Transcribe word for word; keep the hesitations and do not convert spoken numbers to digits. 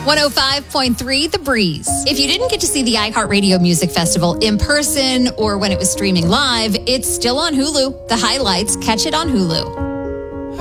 one oh five point three The Breeze. If you didn't get to see the iHeartRadio Music Festival in person or when it was streaming live, it's still on Hulu. The highlights, catch it on Hulu.